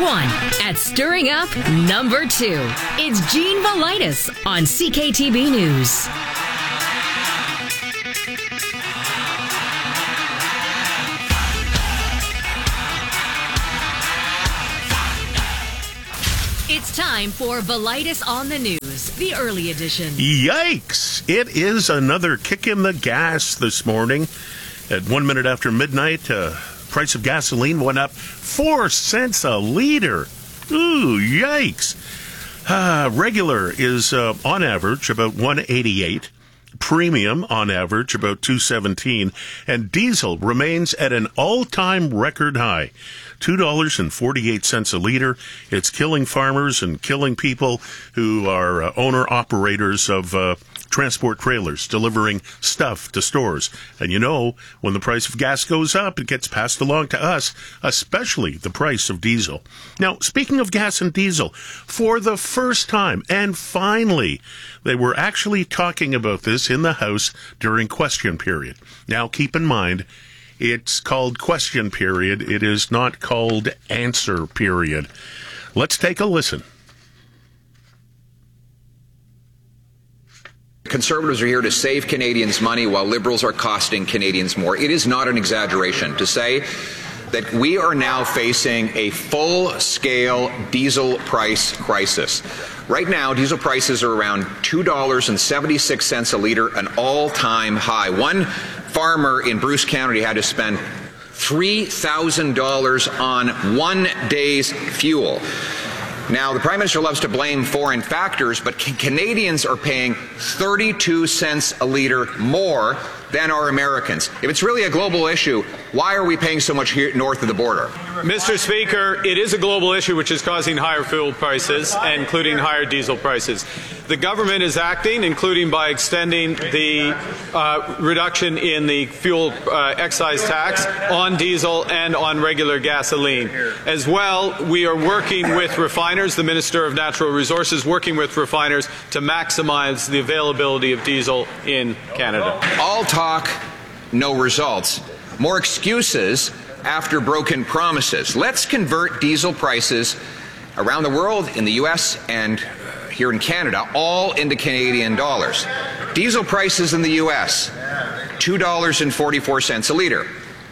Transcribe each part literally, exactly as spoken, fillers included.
one at stirring up number two. It's Gene Velitis on C K T B News. It's time for Velitis on the News, the early edition. Yikes! It is another kick in the gas this morning. At one minute after midnight, uh, price of gasoline went up four cents a liter. Ooh, yikes! Uh, regular is uh, on average about one eighty-eight. Premium on average about two seventeen, and diesel remains at an all-time record high, two dollars and forty-eight cents a liter. It's killing farmers and killing people who are uh, owner-operators of uh, transport trailers delivering stuff to stores. And you know, when the price of gas goes up, it gets passed along to us, especially the price of diesel. Now, speaking of gas and diesel, for the first time, and finally, they were actually talking about this in the House during question period. Now, keep in mind, it's called question period. It is not called answer period. Let's take a listen. Conservatives are here to save Canadians money while Liberals are costing Canadians more. It is not an exaggeration to say that we are now facing a full-scale diesel price crisis. Right now, diesel prices are around two dollars and seventy-six cents a litre, an all-time high. One farmer in Bruce County had to spend three thousand dollars on one day's fuel. Now, the Prime Minister loves to blame foreign factors, but Canadians are paying thirty-two cents a litre more than are Americans. If it's really a global issue, why are we paying so much here north of the border? Mister Speaker, it is a global issue which is causing higher fuel prices, including higher diesel prices. The government is acting, including by extending the uh, reduction in the fuel uh, excise tax on diesel and on regular gasoline. As well, we are working with refiners, the Minister of Natural Resources working with refiners to maximize the availability of diesel in Canada. All talk, no results. More excuses after broken promises. Let's convert diesel prices around the world, in the U S and here in Canada, all into Canadian dollars. Diesel prices in the U S, two dollars and forty-four cents a litre.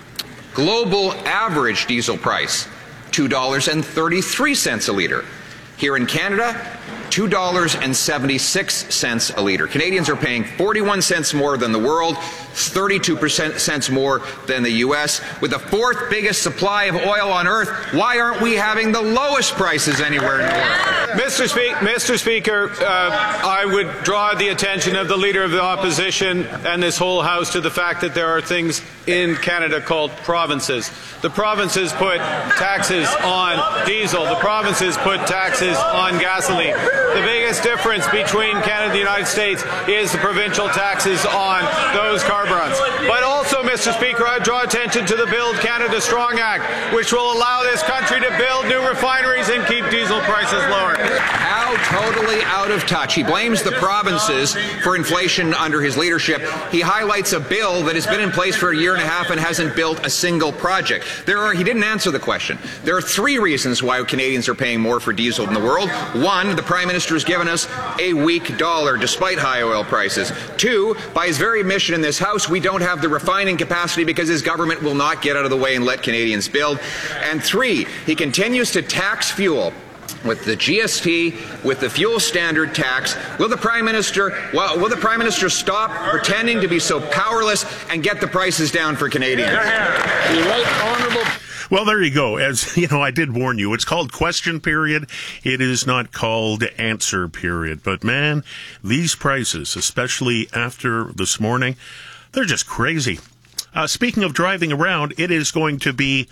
Global average diesel price, two dollars and thirty-three cents a litre. Here in Canada, two dollars and seventy-six cents a litre. Canadians are paying forty-one cents more than the world, thirty-two cents more than the U S. With the fourth biggest supply of oil on earth, why aren't we having the lowest prices anywhere in the world? Mister Spe- Mister Speaker, uh, I would draw the attention of the Leader of the Opposition and this whole House to the fact that there are things in Canada called provinces. The provinces put taxes on diesel. The provinces put taxes on gasoline. The biggest difference between Canada and the United States is the provincial taxes on those carburants. But also, Mister Speaker, I draw attention to the Build Canada Strong Act, which will allow this country to build new refineries and keep diesel prices lower. How totally out of touch. He blames the provinces for inflation under his leadership. He highlights a bill that has been in place for a year and a half and hasn't built a single project. There are, he didn't answer the question. There are three reasons why Canadians are paying more for diesel than the world. One, the Prime Minister has given us a weak dollar despite high oil prices. Two, by his very admission in this House, we don't have the refining capacity because his government will not get out of the way and let Canadians build. And three, he continues to tax fuel with the G S T, with the fuel standard tax. Will the Prime Minister, well, will the Prime Minister stop pretending to be so powerless and get the prices down for Canadians? You're right, honourable. Well, there you go. As you know, I did warn you. It's called question period. It is not called answer period. But man, these prices, especially after this morning, they're just crazy. Uh, speaking of driving around, it is going to be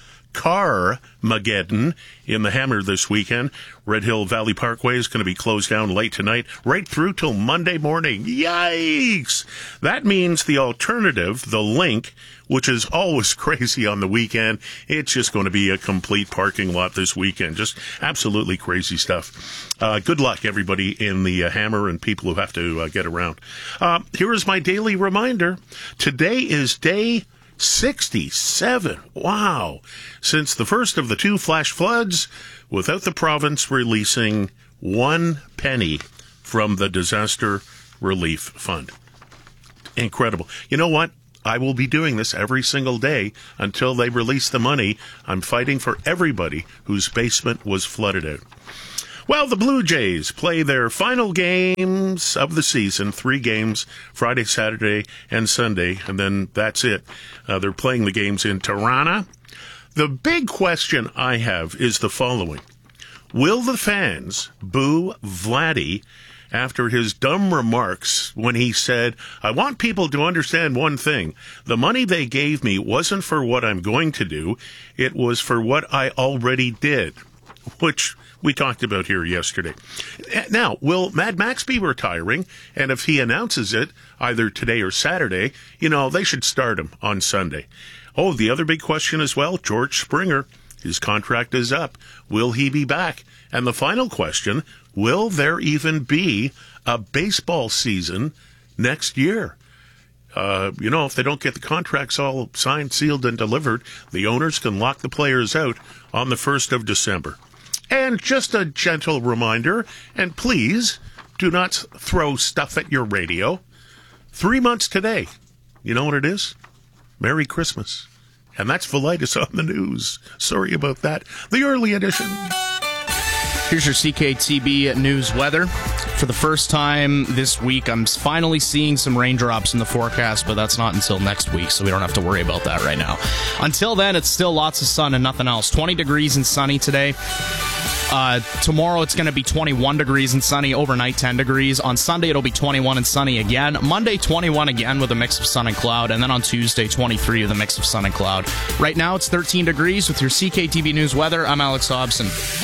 Car-mageddon in the Hammer this weekend. Red Hill Valley Parkway is going to be closed down late tonight, right through till Monday morning. Yikes! That means the alternative, the Link, which is always crazy on the weekend, it's just going to be a complete parking lot this weekend. Just absolutely crazy stuff. Uh, good luck, everybody in the uh, Hammer and people who have to uh, get around. Uh, here is my daily reminder. Today is day sixty-seven. Wow. Since the first of the two flash floods, without the province releasing one penny from the Disaster Relief Fund. Incredible. You know what? I will be doing this every single day until they release the money. I'm fighting for everybody whose basement was flooded out. Well, the Blue Jays play their final games of the season, three games, Friday, Saturday, and Sunday, and then that's it. Uh, they're playing the games in Tirana. The big question I have is the following. Will the fans boo Vladdy after his dumb remarks when he said, I want people to understand one thing. The money they gave me wasn't for what I'm going to do. It was for what I already did, which we talked about here yesterday. Now, will Mad Max be retiring? And if he announces it either today or Saturday, you know, they should start him on Sunday. Oh, the other big question as well, George Springer. His contract is up. Will he be back? And the final question, will there even be a baseball season next year? Uh, you know, if they don't get the contracts all signed, sealed, and delivered, the owners can lock the players out on the first of December. And just a gentle reminder, and please do not throw stuff at your radio. Three months today. You know what it is? Merry Christmas. And that's Velitis on the news. Sorry about that. The early edition. Here's your C K T B news weather. For the first time this week, I'm finally seeing some raindrops in the forecast, but that's not until next week, so we don't have to worry about that right now. Until then, it's still lots of sun and nothing else. twenty degrees and sunny today. Uh, tomorrow it's going to be twenty-one degrees and sunny, overnight ten degrees. On Sunday it'll be twenty-one and sunny again. Monday twenty-one again with a mix of sun and cloud. And then on Tuesday twenty-three with a mix of sun and cloud. Right now it's thirteen degrees with your C K T V News weather. I'm Alex Hobson.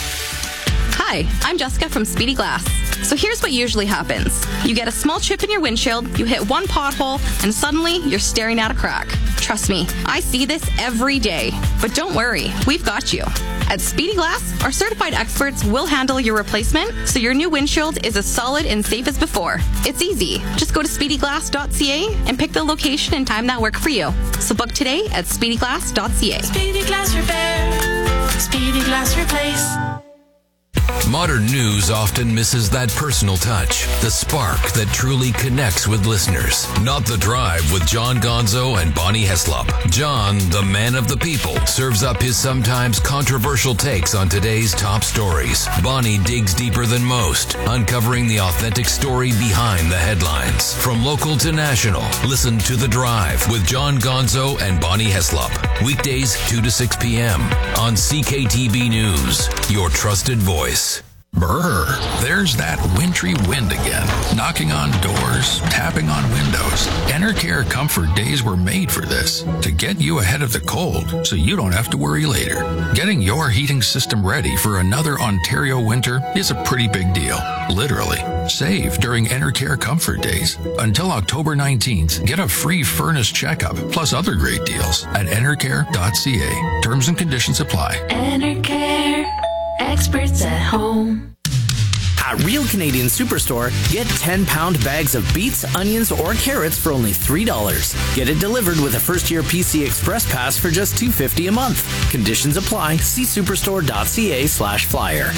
Hi, I'm Jessica from Speedy Glass. So here's what usually happens. You get a small chip in your windshield, you hit one pothole, and suddenly you're staring at a crack. Trust me, I see this every day. But don't worry, we've got you. At Speedy Glass, our certified experts will handle your replacement so your new windshield is as solid and safe as before. It's easy. Just go to speedy glass dot c a and pick the location and time that work for you. So book today at speedy glass dot c a. Speedy Glass Repair. Speedy Glass Replace. Modern news often misses that personal touch, the spark that truly connects with listeners. Not The Drive with John Gonzo and Bonnie Heslop. John, the man of the people, serves up his sometimes controversial takes on today's top stories. Bonnie digs deeper than most, uncovering the authentic story behind the headlines. From local to national, listen to The Drive with John Gonzo and Bonnie Heslop. Weekdays two to six p.m. on C K T B News, your trusted voice. Brr, there's that wintry wind again, knocking on doors, tapping on windows. Enercare Comfort Days were made for this, to get you ahead of the cold so you don't have to worry later. Getting your heating system ready for another Ontario winter is a pretty big deal, literally. Save during Enercare Comfort Days. Until October nineteenth, get a free furnace checkup, plus other great deals at enercare dot c a. Terms and conditions apply. Enercare. Experts at home. At Real Canadian Superstore, get ten-pound bags of beets, onions, or carrots for only three dollars. Get it delivered with a first-year P C Express Pass for just two dollars and fifty cents a month. Conditions apply. See superstore dot c a slash flyer.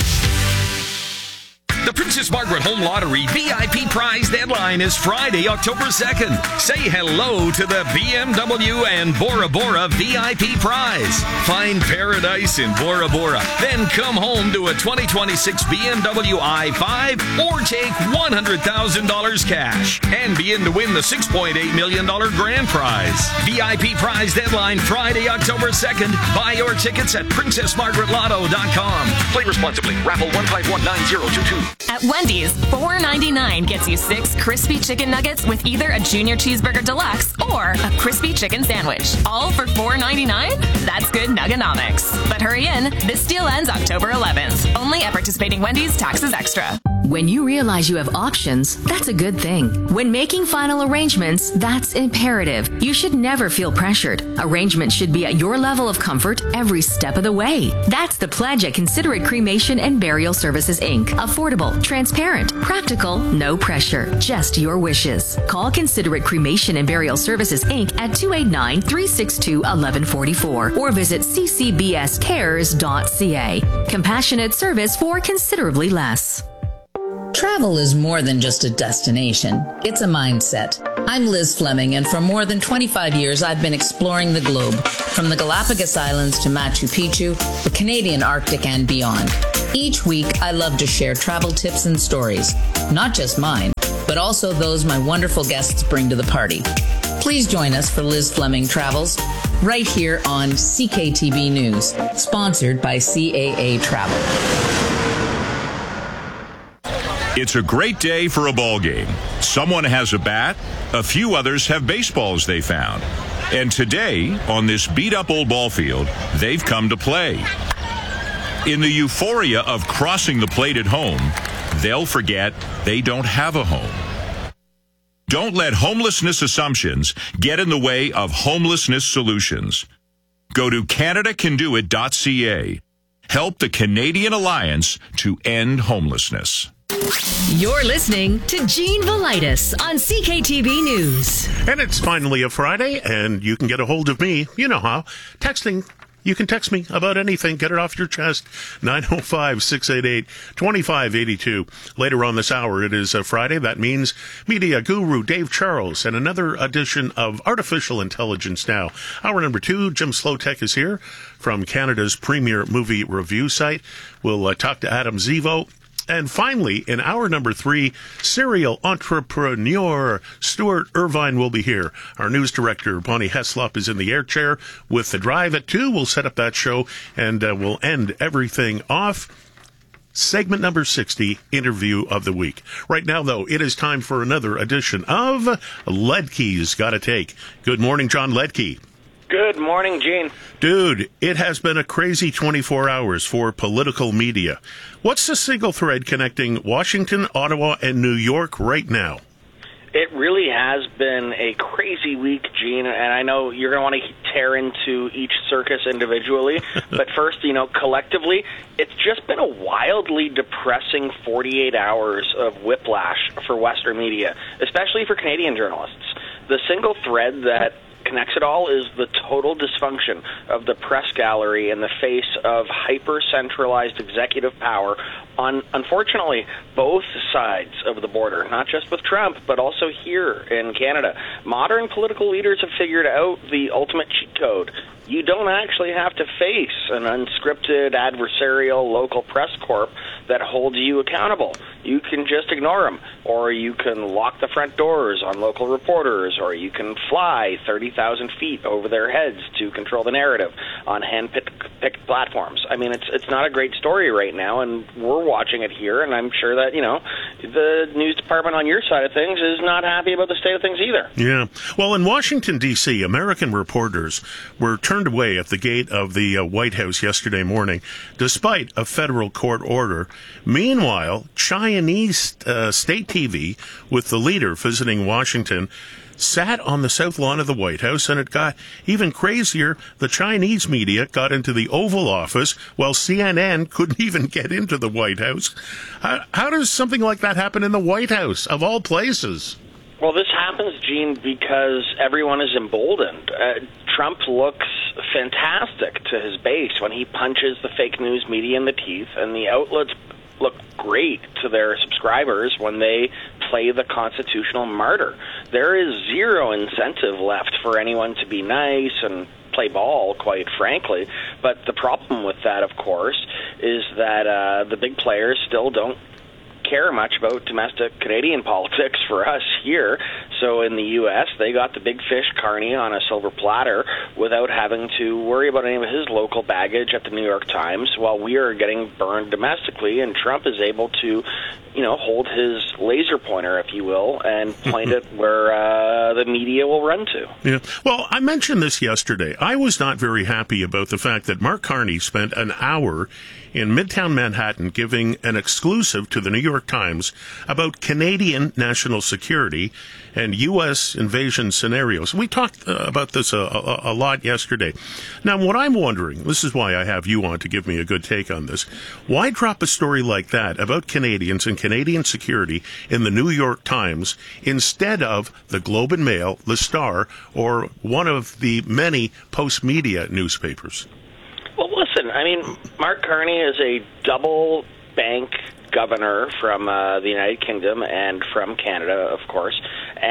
The Princess Margaret Home Lottery V I P prize deadline is Friday, October second. Say hello to the B M W and Bora Bora V I P prize. Find paradise in Bora Bora. Then come home to a twenty twenty-six B M W i five or take one hundred thousand dollars cash and be in to win the six point eight million dollars grand prize. V I P prize deadline Friday, October second. Buy your tickets at princess margaret lotto dot com. Play responsibly. Raffle one five one nine zero two two. At Wendy's, four ninety-nine gets you six crispy chicken nuggets with either a Junior Cheeseburger Deluxe or a crispy chicken sandwich. All for four ninety-nine? That's good nuggenomics. But hurry in, this deal ends October eleventh. Only at participating Wendy's, taxes extra. When you realize you have options, that's a good thing. When making final arrangements, that's imperative. You should never feel pressured. Arrangements should be at your level of comfort every step of the way. That's the pledge at Considerate Cremation and Burial Services, Incorporated. Affordable, transparent, practical, no pressure, just your wishes. Call Considerate Cremation and Burial Services, Incorporated at two eight nine, three six two, one one four four or visit c c b s cares dot c a. Compassionate service for considerably less. Travel is more than just a destination. It's a mindset. I'm Liz Fleming, and for more than twenty-five years, I've been exploring the globe, from the Galapagos Islands to Machu Picchu, the Canadian Arctic, and beyond. Each week, I love to share travel tips and stories, not just mine, but also those my wonderful guests bring to the party. Please join us for Liz Fleming Travels, right here on C K T B News, sponsored by C A A Travel. It's a great day for a ball game. Someone has a bat, a few others have baseballs they found. And today, on this beat-up old ball field, they've come to play. In the euphoria of crossing the plate at home, they'll forget they don't have a home. Don't let homelessness assumptions get in the way of homelessness solutions. Go to canada can do it dot c a. Help the Canadian Alliance to end homelessness. You're listening to Gene Velitis on C K T B News. And it's finally a Friday, and you can get a hold of me. You know how. Texting. You can text me about anything. Get it off your chest. nine oh five, six eight eight, two five eight two. Later on this hour, it is a Friday. That means media guru Dave Charles and another edition of Artificial Intelligence Now. Hour number two, Jim Slotek is here from Canada's premier movie review site. We'll uh, talk to Adam Zivo. And finally, in hour number three, serial entrepreneur Stuart Irvine will be here. Our news director, Bonnie Heslop, is in the air chair with The Drive at two. We'll set up that show, and uh, we'll end everything off. Segment number sixty, interview of the week. Right now, though, it is time for another edition of Ledke's Gotta Take. Good morning, John Ledke. Good morning, Gene. Dude, it has been a crazy twenty-four hours for political media. What's the single thread connecting Washington, Ottawa, and New York right now? It really has been a crazy week, Gene, and I know you're going to want to tear into each circus individually, but first, you know, collectively, it's just been a wildly depressing forty-eight hours of whiplash for Western media, especially for Canadian journalists. The single thread that connects it all is the total dysfunction of the press gallery in the face of hyper-centralized executive power on, unfortunately, both sides of the border, not just with Trump, but also here in Canada. Modern political leaders have figured out the ultimate cheat code. You don't actually have to face an unscripted, adversarial local press corp that holds you accountable. You can just ignore them, or you can lock the front doors on local reporters, or you can fly thirty thousand feet over their heads to control the narrative on hand-picked platforms. I mean, it's it's not a great story right now, and we're watching it here, and I'm sure that, you know, the news department on your side of things is not happy about the state of things either. Yeah. Well, in Washington, D C, American reporters were turned away at the gate of the uh, White House yesterday morning, despite a federal court order. Meanwhile, Chinese uh, state T V, with the leader visiting Washington, sat on the south lawn of the White House, and it got even crazier. The Chinese media got into the Oval Office while C N N couldn't even get into the White House. How, how does something like that happen in the White House, of all places? Well, this happens, Gene, because everyone is emboldened. Uh, Trump looks fantastic to his base when he punches the fake news media in the teeth, and the outlets look great to their subscribers when they play the constitutional martyr. There is zero incentive left for anyone to be nice and play ball, quite frankly. But the problem with that, of course, is that uh, the big players still don't care much about domestic Canadian politics for us here. So in the U S, they got the big fish Carney on a silver platter without having to worry about any of his local baggage at the New York Times, while we are getting burned domestically, and Trump is able to, you know, hold his laser pointer, if you will, and point it where uh, the media will run to. Yeah. Well, I mentioned this yesterday. I was not very happy about the fact that Mark Carney spent an hour in Midtown Manhattan giving an exclusive to the New York Times about Canadian national security and U S invasion scenarios. We talked uh, about this a, a, a lot yesterday. Now, what I'm wondering, this is why I have you on to give me a good take on this, why drop a story like that about Canadians and Canadian security in the New York Times instead of the Globe and Mail, the Star, or one of the many post-media newspapers? Well, listen, I mean, Mark Carney is a double bank governor from uh, the United Kingdom and from Canada, of course,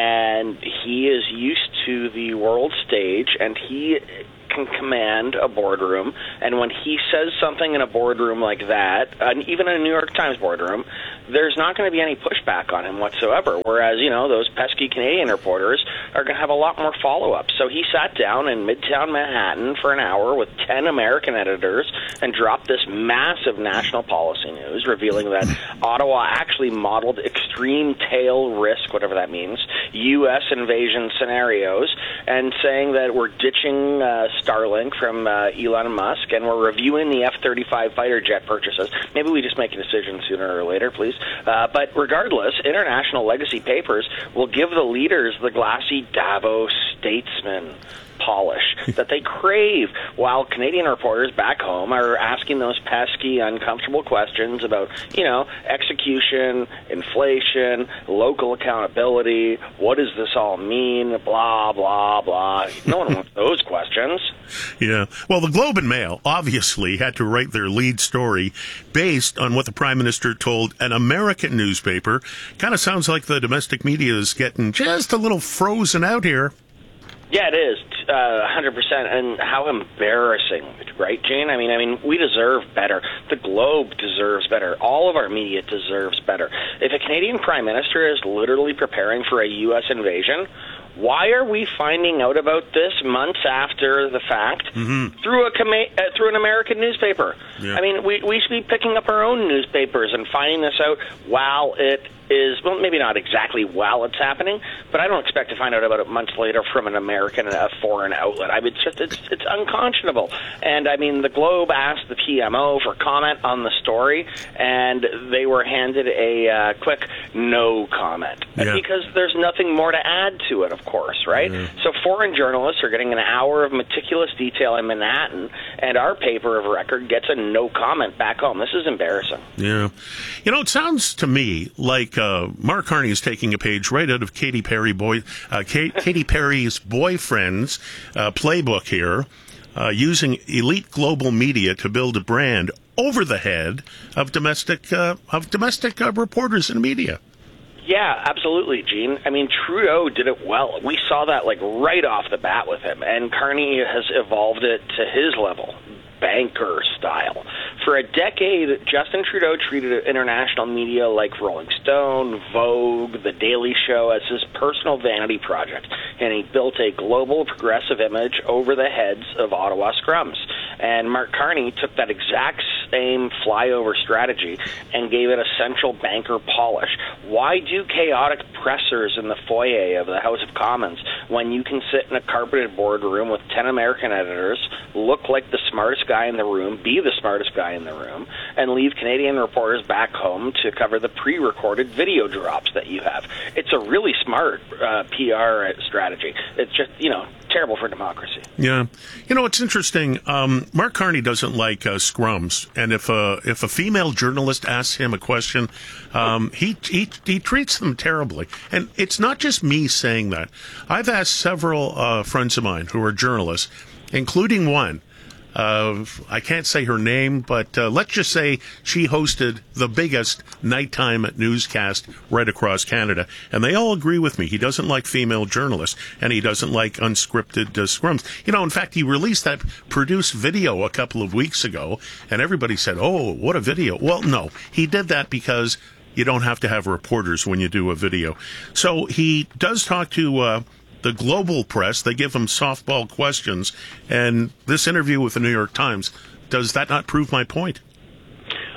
and he is used to the world stage, and he can command a boardroom, and when he says something in a boardroom like that, and even in a New York Times boardroom, there's not going to be any pushback on him whatsoever, whereas, you know, those pesky Canadian reporters are going to have a lot more follow-up. So he sat down in Midtown Manhattan for an hour with ten American editors and dropped this massive national policy news, revealing that Ottawa actually modeled extreme tail risk, whatever that means, U S invasion scenarios, and saying that we're ditching uh, Starlink from uh, Elon Musk, and we're reviewing the F thirty-five fighter jet purchases. Maybe we just make a decision sooner or later, please. Uh, but regardless, international legacy papers will give the leaders the glassy Davos statesman polish that they crave, while Canadian reporters back home are asking those pesky, uncomfortable questions about, you know, execution, inflation, local accountability, what does this all mean, blah, blah, blah. No one wants those questions. Yeah. Well, the Globe and Mail obviously had to write their lead story based on what the Prime Minister told an American newspaper. Kind of sounds like the domestic media is getting just a little frozen out here. Yeah, it is, uh, one hundred percent, and how embarrassing, right, Jane? I mean, I mean, we deserve better. The Globe deserves better. All of our media deserves better. If a Canadian Prime Minister is literally preparing for a U S invasion, why are we finding out about this months after the fact mm-hmm. through a com- uh, through an American newspaper? Yeah. I mean, we we should be picking up our own newspapers and finding this out while it is, well, maybe not exactly while it's happening, but I don't expect to find out about it months later from an American, a foreign outlet. I mean, it's just, it's, it's unconscionable. And, I mean, the Globe asked the P M O for comment on the story, and they were handed a uh, quick no comment. Yeah. Because there's nothing more to add to it, of course, right? Mm-hmm. So foreign journalists are getting an hour of meticulous detail in Manhattan, and our paper of record gets a no comment back home. This is embarrassing. Yeah. You know, it sounds to me like Uh, Mark Carney is taking a page right out of Katy Perry boy, uh, Kate, Katy Perry's boyfriend's uh, playbook here, uh, using elite global media to build a brand over the head of domestic uh, of domestic uh, reporters and media. Yeah, absolutely, Gene. I mean, Trudeau did it well. We saw that like right off the bat with him, and Carney has evolved it to his level. Banker style. For a decade, Justin Trudeau treated international media like Rolling Stone, Vogue, The Daily Show as his personal vanity project, and he built a global progressive image over the heads of Ottawa scrums. And Mark Carney took that exact same flyover strategy and gave it a central banker polish. Why do chaotic pressers in the foyer of the House of Commons when you can sit in a carpeted boardroom with ten American editors, look like the smartest guy in the room, be the smartest guy in the room, and leave Canadian reporters back home to cover the pre-recorded video drops that you have? It's a really smart uh, P R strategy. It's just, you know, terrible for democracy. Yeah. You know, it's interesting. Um, Mark Carney doesn't like uh, scrums, and if a, if a female journalist asks him a question, um, he, he he treats them terribly. And it's not just me saying that. I've asked several uh, friends of mine who are journalists, including one. Uh, I can't say her name, but uh, let's just say she hosted the biggest nighttime newscast right across Canada. And they all agree with me. He doesn't like female journalists, and he doesn't like unscripted uh, scrums. You know, in fact, he released that produced video a couple of weeks ago, and everybody said, oh, what a video. Well, no, he did that because you don't have to have reporters when you do a video. So he does talk to Uh, the global press. They give him softball questions, and this interview with the New York Times, does that not prove my point?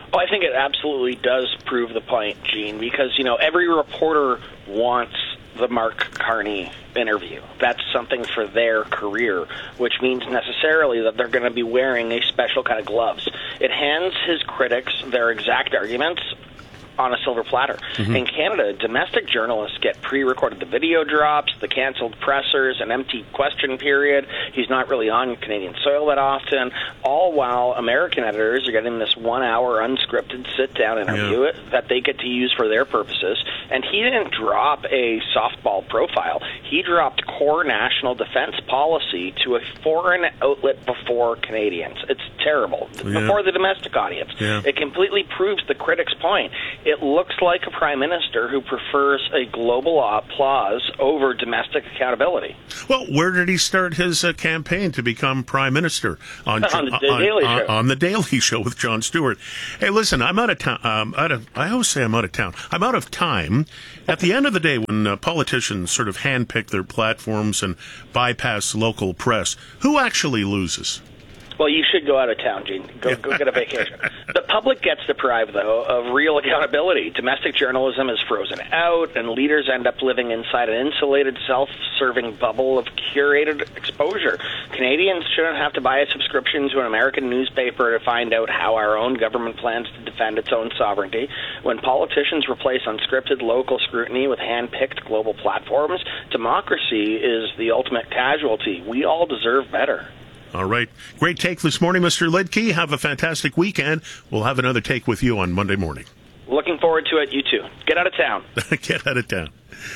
Oh, I think it absolutely does prove the point, Gene, because, you know, every reporter wants the Mark Carney interview. That's something for their career, which means necessarily that they're going to be wearing a special kind of gloves. It hands his critics their exact arguments on a silver platter. Mm-hmm. In Canada, domestic journalists get pre-recorded the video drops, the canceled pressers, an empty question period. He's not really on Canadian soil that often, all while American editors are getting this one-hour unscripted sit-down interview yeah. that they get to use for their purposes. And he didn't drop a softball profile. He dropped core national defense policy to a foreign outlet before Canadians. It's terrible. Yeah. Before the domestic audience. Yeah. It completely proves the critic's point. It looks like a prime minister who prefers a global applause over domestic accountability. Well, where did he start his uh, campaign to become prime minister? On, on the on, Daily on, Show. On the Daily Show with Jon Stewart. Hey, listen, I'm out of town. Um, out of, I always say I'm out of town. I'm out of time. At the end of the day, when uh, politicians sort of handpick their platforms and bypass local press, who actually loses? Well, you should go out of town, Gene. Go, go get a vacation. The public gets deprived, though, of real accountability. Domestic journalism is frozen out, and leaders end up living inside an insulated, self-serving bubble of curated exposure. Canadians shouldn't have to buy a subscription to an American newspaper to find out how our own government plans to defend its own sovereignty. When politicians replace unscripted local scrutiny with hand-picked global platforms, democracy is the ultimate casualty. We all deserve better. All right. Great take this morning, Mister Lidke. Have a fantastic weekend. We'll have another take with you on Monday morning. Looking forward to it. You too. Get out of town. Get out of town.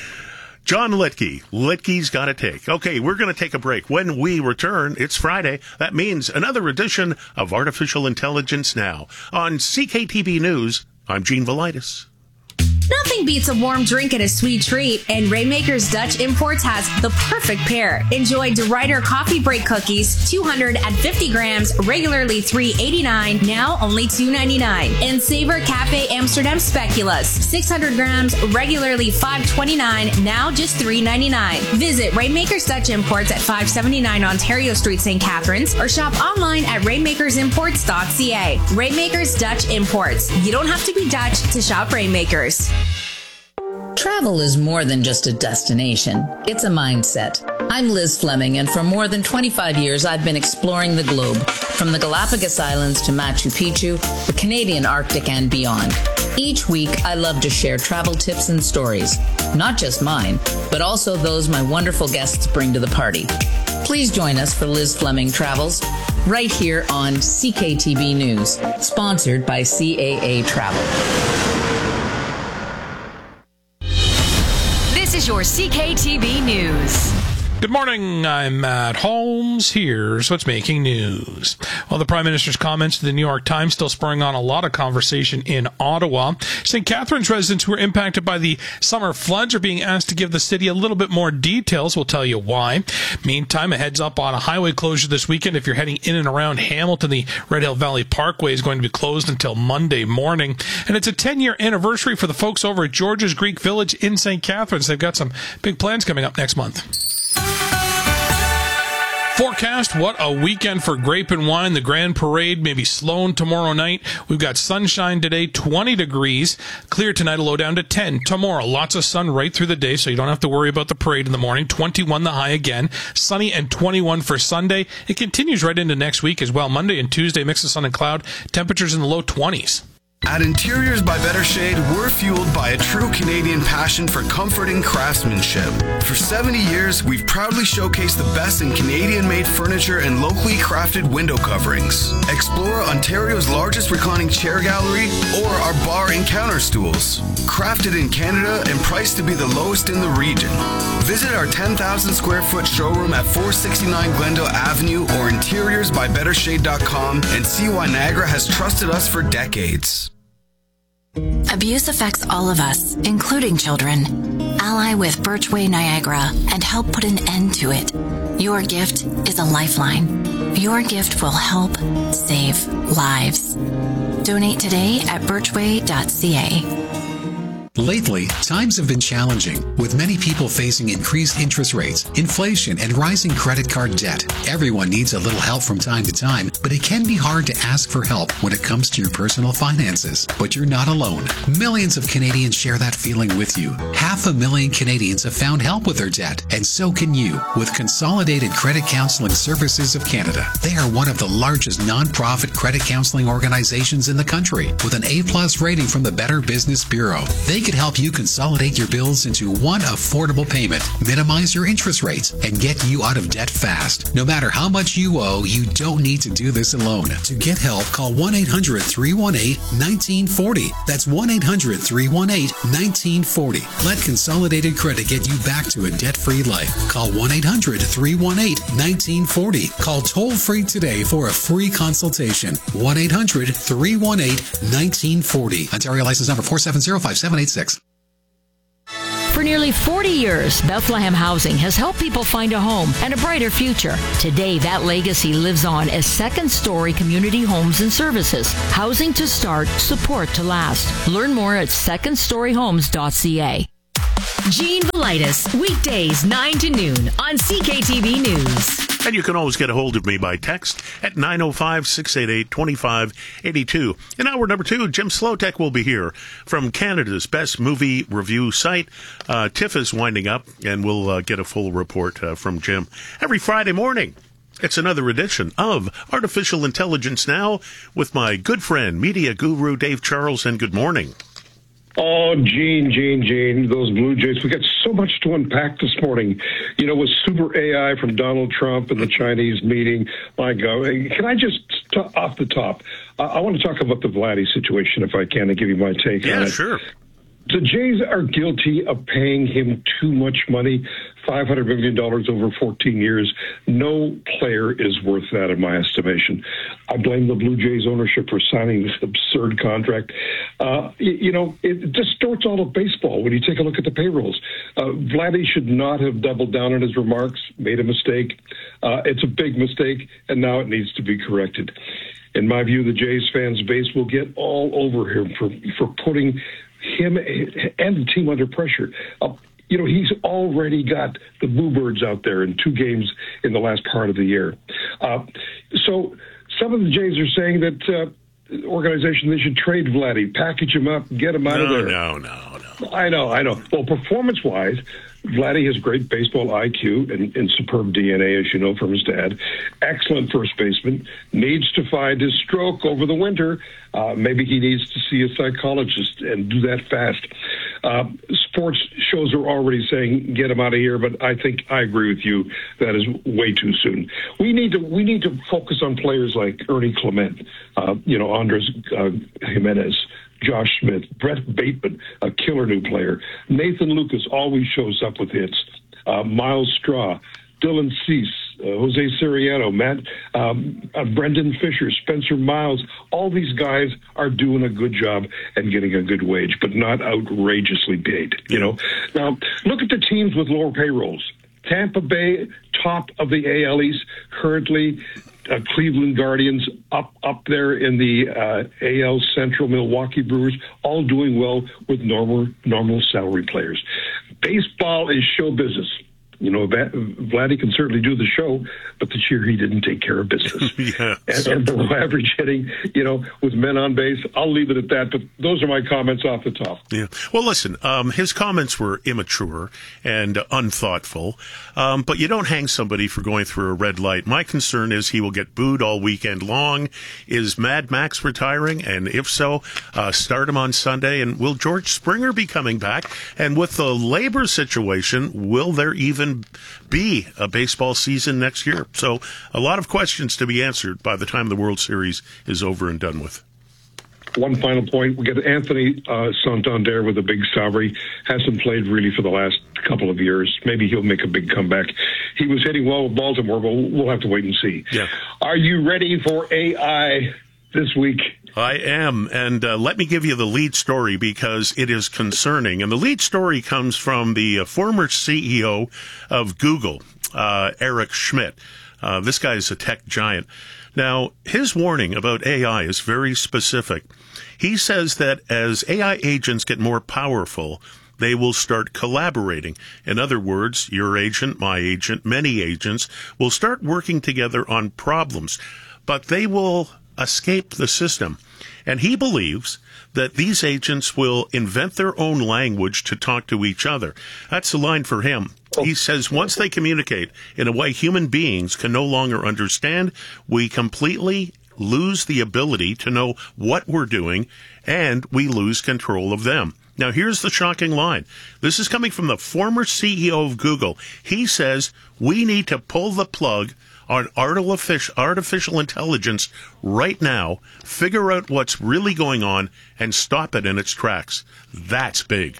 John Lidke. Lidke's got a take. Okay, we're going to take a break. When we return, it's Friday. That means another edition of Artificial Intelligence Now. On C K T V News, I'm Gene Velitis. Nothing beats a warm drink and a sweet treat, and Rainmakers Dutch Imports has the perfect pair. Enjoy DeRuyter Coffee Break Cookies, two hundred fifty grams, regularly three dollars and eighty-nine cents, now only two dollars and ninety-nine cents. And Savor Cafe Amsterdam Speculoos, six hundred grams, regularly five dollars and twenty-nine cents, now just three dollars and ninety-nine cents. Visit Rainmakers Dutch Imports at five seventy-nine Ontario Street, Saint Catharines, or shop online at rainmakers imports dot c a. Rainmakers Dutch Imports. You don't have to be Dutch to shop Rainmakers. Travel is more than just a destination. It's a mindset. I'm Liz Fleming, and for more than twenty-five years, I've been exploring the globe, from the Galapagos Islands to Machu Picchu, the Canadian Arctic, and beyond. Each week, I love to share travel tips and stories, not just mine, but also those my wonderful guests bring to the party. Please join us for Liz Fleming Travels, right here on C K T V News, sponsored by C A A Travel. This is your C K T V News. Good morning, I'm Matt Holmes. Here's what's making news. Well, the Prime Minister's comments to the New York Times still spurring on a lot of conversation in Ottawa. Saint Catharines residents who were impacted by the summer floods are being asked to give the city a little bit more details. We'll tell you why. Meantime, a heads up on a highway closure this weekend. If you're heading in and around Hamilton, the Red Hill Valley Parkway is going to be closed until Monday morning. And it's a ten-year anniversary for the folks over at George's Greek Village in Saint Catharines. They've got some big plans coming up next month. Forecast, what a weekend for grape and wine. The Grand Parade may be Sloan tomorrow night. We've got sunshine today, twenty degrees. Clear tonight, a low down to ten. Tomorrow, lots of sun right through the day, so you don't have to worry about the parade in the morning. twenty-one the high again. Sunny and twenty-one for Sunday. It continues right into next week as well. Monday and Tuesday, mix of sun and cloud. Temperatures in the low twenties. At Interiors by Better Shade, we're fueled by a true Canadian passion for comfort and craftsmanship. For seventy years, we've proudly showcased the best in Canadian-made furniture and locally crafted window coverings. Explore Ontario's largest reclining chair gallery or our bar and counter stools. Crafted in Canada and priced to be the lowest in the region. Visit our ten thousand square foot showroom at four sixty-nine Glendale Avenue or interiors by better shade dot com and see why Niagara has trusted us for decades. Abuse affects all of us, including children. Ally with Birchway Niagara and help put an end to it. Your gift is a lifeline. Your gift will help save lives. Donate today at birchway dot c a. Lately, times have been challenging, with many people facing increased interest rates, inflation, and rising credit card debt. Everyone needs a little help from time to time, but it can be hard to ask for help when it comes to your personal finances. But you're not alone. Millions of Canadians share that feeling with you. Half a million Canadians have found help with their debt, and so can you, with Consolidated Credit Counseling Services of Canada. They are one of the largest non-profit credit counseling organizations in the country, with an A-plus rating from the Better Business Bureau. They could help you consolidate your bills into one affordable payment, minimize your interest rates, and get you out of debt fast. No matter how much you owe, you don't need to do this alone. To get help, call one eight hundred, three one eight, one nine four zero. That's one eight hundred, three one eight, one nine four zero. Let Consolidated Credit get you back to a debt-free life. Call one eight hundred, three one eight, one nine four zero. Call toll-free today for a free consultation. one eight hundred, three one eight, one nine four zero. Ontario license number four seven zero, five seven eight six. For nearly forty years, Bethlehem Housing has helped people find a home and a brighter future. Today, that legacy lives on as Second Story Community Homes and Services. Housing to start, support to last. Learn more at second story homes dot c a. Gene Velitis, weekdays nine to noon on C K T V News. And you can always get a hold of me by text at nine oh five, six eight eight, two five eight two. In hour number two, Jim Slotek will be here from Canada's best movie review site. Uh, TIFF is winding up, and we'll uh, get a full report uh, from Jim every Friday morning. It's another edition of Artificial Intelligence Now with my good friend, media guru Dave Charles, and good morning. Oh, Gene, Gene, Gene, those Blue Jays. We got so much to unpack this morning. You know, with super A I from Donald Trump and the Chinese meeting. My God, can I just, t- off the top, uh, I want to talk about the Vladdy situation, if I can, and give you my take yeah, on it. Yeah, sure. The Jays are guilty of paying him too much money, five hundred million dollars over fourteen years. No player is worth that, in my estimation. I blame the Blue Jays ownership for signing this absurd contract. Uh, you, you know, it distorts all of baseball when you take a look at the payrolls. Uh, Vladdy should not have doubled down on his remarks, made a mistake. Uh, it's a big mistake, and now it needs to be corrected. In my view, the Jays fans base will get all over him for, for putting him and the team under pressure. Uh, you know, he's already got the Boo Birds out there in two games in the last part of the year. Uh, so some of the Jays are saying that uh, the organization, they should trade Vladdy, package him up, get him out no, of there. No, no, no. I know, I know. Well, performance-wise, Vladdy has great baseball I Q and, and superb D N A, as you know, from his dad. Excellent first baseman. Needs to find his stroke over the winter. Uh, maybe he needs to see a psychologist and do that fast. Uh, sports shows are already saying get him out of here, but I think I agree with you. That is way too soon. We need to we need to focus on players like Ernie Clement, uh, you know, Andres uh, Jimenez, Josh Smith, Brett Bateman, a killer new player. Nathan Lucas always shows up with hits. Uh, Miles Straw, Dylan Cease, uh, Jose Siriano, Matt, um, uh, Brendan Fisher, Spencer Miles. All these guys are doing a good job and getting a good wage, but not outrageously paid. You know. Now look at the teams with lower payrolls. Tampa Bay, top of the A L East currently. Uh, Cleveland Guardians up up there in the uh, A L Central, Milwaukee Brewers, all doing well with normal normal salary players. Baseball is show business. You know, Vladdy can certainly do the show, but this year he didn't take care of business. yeah, and, and below average hitting, you know, with men on base. I'll leave it at that, but those are my comments off the top. Yeah. Well, listen, um, his comments were immature and unthoughtful, um, but you don't hang somebody for going through a red light. My concern is he will get booed all weekend long. Is Mad Max retiring? And if so, uh, start him on Sunday. And will George Springer be coming back? And with the labor situation, will there even be a baseball season next year? So a lot of questions to be answered by the time the World Series is over and done with. One final point. We get Anthony uh, Santander with a big salary. Hasn't played really for the last couple of years. Maybe he'll make a big comeback. He was hitting well with Baltimore, but we'll have to wait and see. Yeah. Are you ready for A I this week? I am, and uh, let me give you the lead story because it is concerning. And the lead story comes from the uh, former C E O of Google, uh, Eric Schmidt. Uh, this guy is a tech giant. Now, his warning about A I is very specific. He says that as A I agents get more powerful, they will start collaborating. In other words, your agent, my agent, many agents will start working together on problems, but they will escape the system. And he believes that these agents will invent their own language to talk to each other. That's the line for him. He says once they communicate in a way human beings can no longer understand, we completely lose the ability to know what we're doing, and we lose control of them. Now, here's the shocking line. This is coming from the former C E O of Google. He says we need to pull the plug on artificial intelligence right now, figure out what's really going on, and stop it in its tracks. That's big.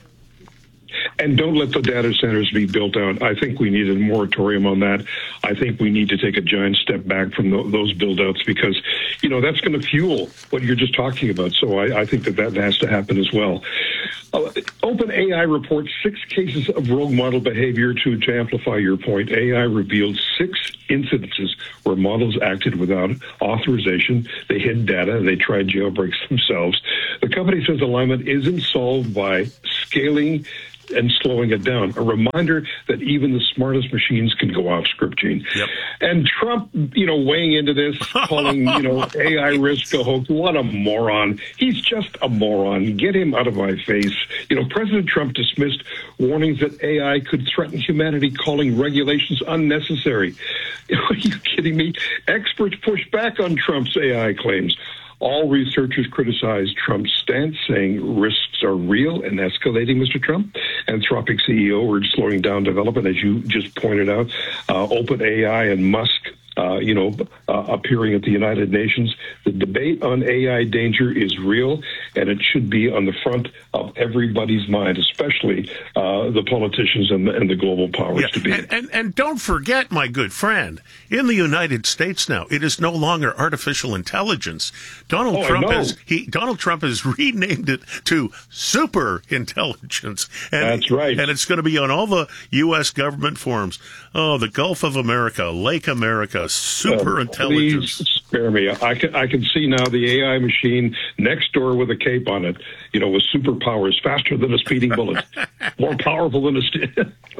And don't let the data centers be built out. I think we need a moratorium on that. I think we need to take a giant step back from the, those build-outs because, you know, that's going to fuel what you're just talking about. So I, I think that that has to happen as well. Uh, OpenAI reports six cases of rogue model behavior. To, to amplify your point, A I revealed six incidences where models acted without authorization. They hid data. They tried jailbreaks themselves. The company says alignment isn't solved by scaling and slowing it down. A reminder that even the smartest machines can go off script, Gene. Yep. And Trump, you know, weighing into this, calling, you know, A I risk a hoax. What a moron. He's just a moron. Get him out of my face. You know, President Trump dismissed warnings that A I could threaten humanity, calling regulations unnecessary. Are you kidding me? Experts push back on Trump's A I claims. All researchers criticized Trump's stance, saying risks are real and escalating, Mister Trump. Anthropic C E O urged slowing down development, as you just pointed out. Uh, OpenAI and Musk, uh, you know, uh, appearing at the United Nations. The debate on A I danger is real, and it should be on the front of everybody's mind, especially uh, the politicians and the, and the global powers yeah. to be. And, and, and don't forget, my good friend, in the United States now, it is no longer artificial intelligence. Donald oh, Trump has he Donald Trump has renamed it to super intelligence. And, That's right. And it's going to be on all the U S government forums. Oh, the Gulf of America, Lake America, super uh, intelligence. Please spare me. I can I can see now the A I machine next door with a cape on it, you know, with superpowers, faster than a speeding bullet, more powerful than a st-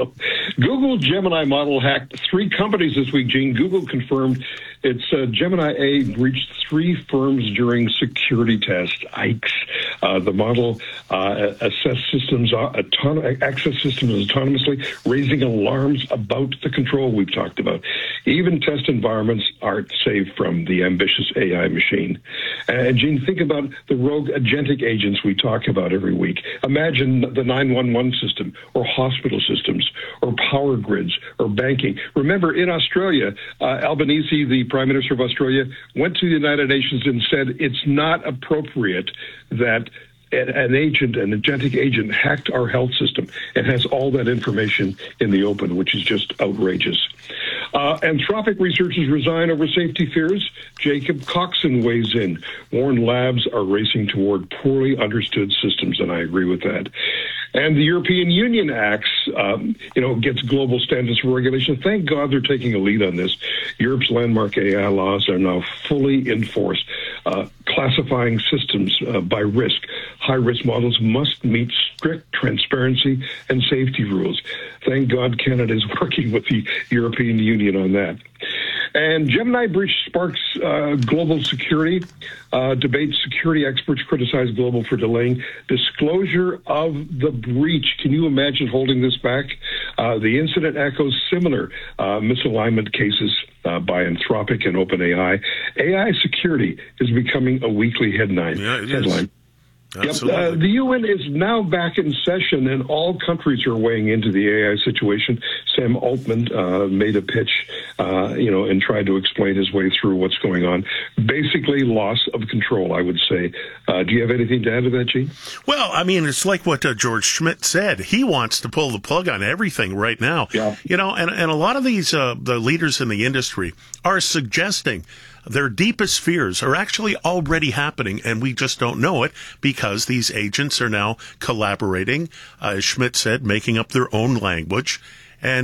Google Gemini model hacked three companies this week, Gene. Google confirmed its uh, Gemini A breached three firms during security tests. Yikes. Uh, the model uh, assessed systems, uh, auton- access systems autonomously, raising alarms about the control we've talked about. Even test environments aren't safe from the ambitious A I machine. And Gene, think about the rogue agentic agents we talk about every week. Imagine the nine one one system, or hospital systems, or power grids, or banking. Remember, in Australia, uh, Albanese, the Prime Minister of Australia, went to the United Nations and said it's not appropriate that an agent, an agentic agent, hacked our health system and has all that information in the open, which is just outrageous. Uh, Anthropic researchers resign over safety fears. Jacob Coxon weighs in. Warren Labs are racing toward poorly understood systems, and I agree with that. And the European Union acts, um, you know, gets global standards for regulation. Thank God they're taking a lead on this. Europe's landmark A I laws are now fully enforced, uh, classifying systems uh, by risk. High-risk models must meet strict transparency and safety rules. Thank God Canada is working with the European Union on that. And Gemini breach sparks uh, global security uh, debate. Security experts criticize Global for delaying disclosure of the breach. Can you imagine holding this back? Uh, the incident echoes similar uh, misalignment cases uh, by Anthropic and OpenAI. A I security is becoming a weekly headline. Yeah, it headline. is. Yep. Uh, the U N is now back in session, and all countries are weighing into the A I situation. Sam Altman uh, made a pitch, uh, you know, and tried to explain his way through what's going on. Basically, loss of control, I would say. Uh, do you have anything to add to that, Gene? Well, I mean, it's like what uh, George Schmidt said. He wants to pull the plug on everything right now. Yeah. You know, and, and a lot of these, uh, the leaders in the industry are suggesting their deepest fears are actually already happening, and we just don't know it because these agents are now collaborating, uh, as Schmidt said, making up their own language. And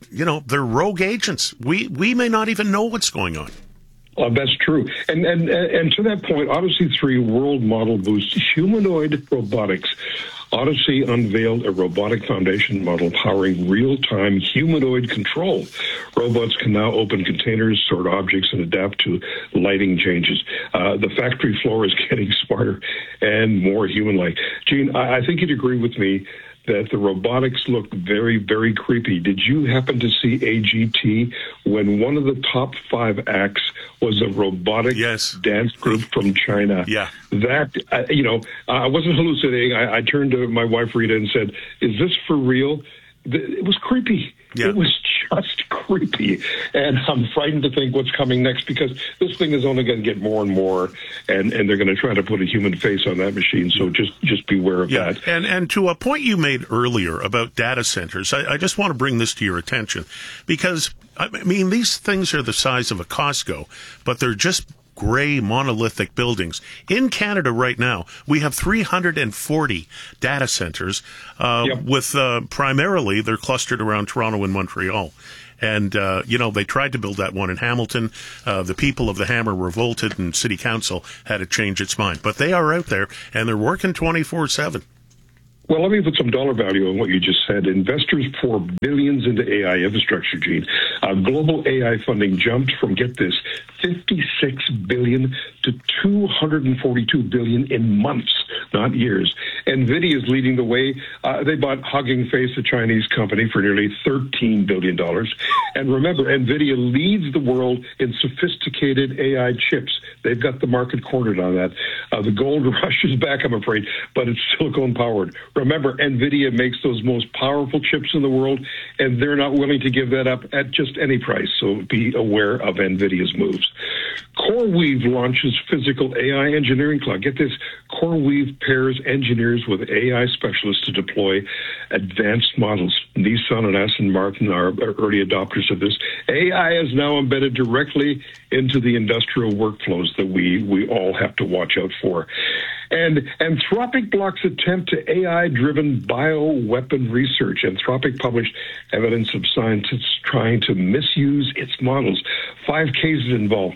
you know, they're rogue agents. We we may not even know what's going on. Uh, that's true. And, and and to that point, Odyssey three world model boosts humanoid robotics. Odyssey unveiled a robotic foundation model powering real-time humanoid control. Robots can now open containers, sort objects, and adapt to lighting changes. Uh, the factory floor is getting smarter and more human-like. Gene, I, I think you'd agree with me that the robotics look very, very creepy. Did you happen to see A G T when one of the top five acts was a robotic yes. dance group from China? Yeah. That, uh, you know, I wasn't hallucinating. I, I turned to my wife, Rita, and said, is this for real? It was creepy. Yeah. It was just creepy. And I'm frightened to think what's coming next, because this thing is only going to get more and more, and, and they're going to try to put a human face on that machine. So just, just beware of yeah. that. And, and to a point you made earlier about data centers, I, I just want to bring this to your attention, because, I mean, these things are the size of a Costco, but they're just gray monolithic buildings. In Canada right now, we have three hundred forty data centers, uh, yep. with uh, primarily they're clustered around Toronto and Montreal. And, uh, you know, they tried to build that one in Hamilton. Uh, the people of the Hammer revolted, and City Council had to change its mind. But they are out there, and they're working twenty-four seven. Well, let me put some dollar value on what you just said. Investors pour billions into A I infrastructure, Gene. Uh, global A I funding jumped from, get this, fifty-six billion dollars to two hundred forty-two billion dollars in months, not years. NVIDIA is leading the way. Uh, they bought Hugging Face, a Chinese company, for nearly thirteen billion dollars. And remember, NVIDIA leads the world in sophisticated A I chips. They've got the market cornered on that. Uh, the gold rush is back, I'm afraid, but it's silicon-powered. Remember, NVIDIA makes those most powerful chips in the world, and they're not willing to give that up at just any price, so be aware of NVIDIA's moves. CoreWeave launches physical A I engineering cloud. Get this, CoreWeave pairs engineers with A I specialists to deploy advanced models. Nissan and Aston Martin are early adopters of this. A I is now embedded directly into the industrial workflows that we, we all have to watch out for. And Anthropic blocks attempt to A I-driven bioweapon research. Anthropic published evidence of scientists trying to misuse its models. Five cases involved.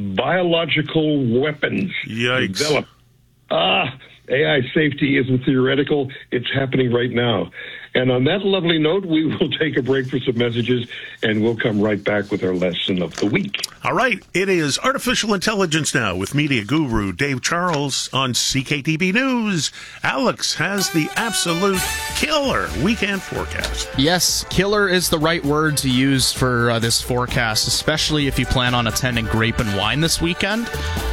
Biological weapons Yikes. developed. Ah, A I safety isn't theoretical. It's happening right now. And on that lovely note, we will take a break for some messages, and we'll come right back with our lesson of the week. All right. It is Artificial Intelligence Now with media guru Dave Charles on C K T B News. Alex has the absolute killer weekend forecast. Yes, killer is the right word to use for uh, this forecast, especially if you plan on attending Grape and Wine this weekend.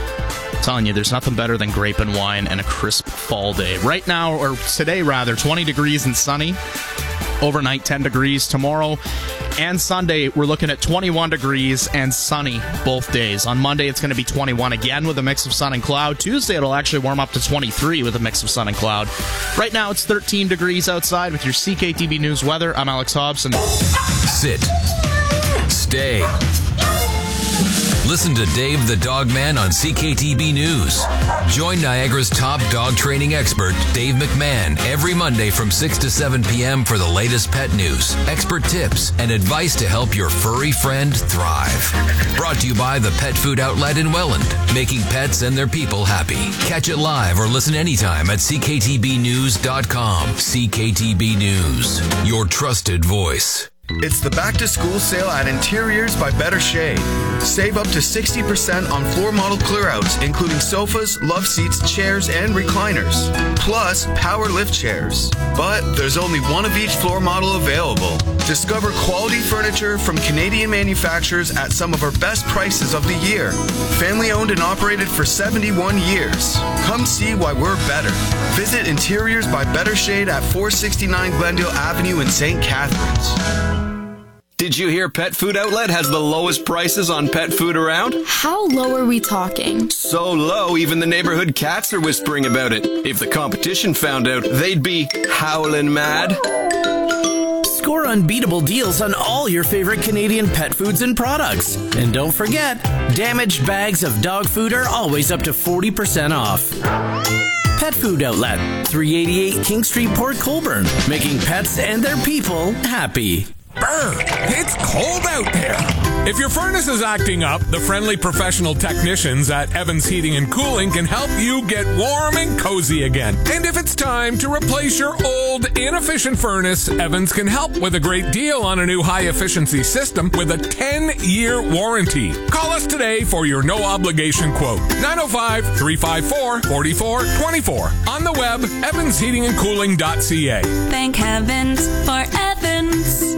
I'm telling you, there's nothing better than grape and wine and a crisp fall day. Right now, or today rather, twenty degrees and sunny. Overnight, ten degrees. Tomorrow and Sunday, we're looking at twenty-one degrees and sunny both days. On Monday, it's going to be twenty-one again with a mix of sun and cloud. Tuesday, it'll actually warm up to twenty-three with a mix of sun and cloud. Right now, it's thirteen degrees outside with your C K T B News weather. I'm Alex Hobson. Sit. Stay. Listen to Dave the Dog Man on C K T B News. Join Niagara's top dog training expert, Dave McMahon, every Monday from six to seven p.m. for the latest pet news, expert tips, and advice to help your furry friend thrive. Brought to you by the Pet Food Outlet in Welland, making pets and their people happy. Catch it live or listen anytime at c k t b news dot com. C K T B News, your trusted voice. It's the back-to-school sale at Interiors by Better Shade. Save up to sixty percent on floor model clearouts, including sofas, love seats, chairs, and recliners. Plus, power lift chairs. But there's only one of each floor model available. Discover quality furniture from Canadian manufacturers at some of our best prices of the year. Family-owned and operated for seventy-one years. Come see why we're better. Visit Interiors by Better Shade at four sixty-nine Glendale Avenue in Saint Catharines. Did you hear Pet Food Outlet has the lowest prices on pet food around? How low are we talking? So low, even the neighborhood cats are whispering about it. If the competition found out, they'd be howling mad. Score unbeatable deals on all your favorite Canadian pet foods and products. And don't forget, damaged bags of dog food are always up to forty percent off. Pet Food Outlet, three eighty-eight King Street, Port Colborne, making pets and their people happy. Brr, it's cold out there. If your furnace is acting up, the friendly professional technicians at Evans Heating and Cooling can help you get warm and cozy again. And if it's time to replace your old, inefficient furnace, Evans can help with a great deal on a new high-efficiency system with a ten-year warranty. Call us today for your no-obligation quote. nine oh five, three five four, four four two four. On the web, evans heating and cooling dot c a. Thank heavens for Evans.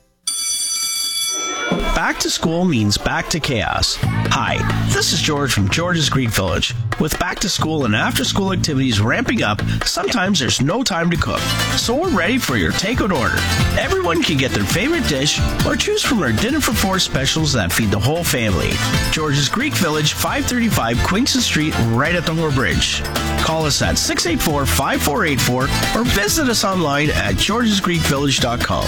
Back to school means back to chaos. Hi, this is George from George's Greek Village. With back to school and after school activities ramping up, sometimes there's no time to cook. So we're ready for your takeout order. Everyone can get their favorite dish or choose from our Dinner for Four specials that feed the whole family. George's Greek Village, five thirty-five Queenston Street, right at Dunmore Bridge. Call us at six eight four, five four eight four or visit us online at georges greek village dot com.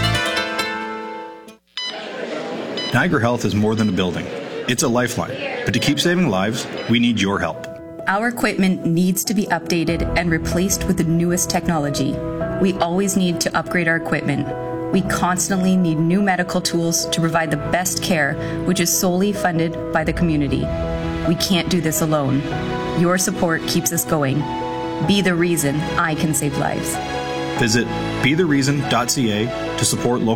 Niagara Health is more than a building. It's a lifeline. But to keep saving lives, we need your help. Our equipment needs to be updated and replaced with the newest technology. We always need to upgrade our equipment. We constantly need new medical tools to provide the best care, which is solely funded by the community. We can't do this alone. Your support keeps us going. Be the reason I can save lives. Visit be the reason dot c a to support local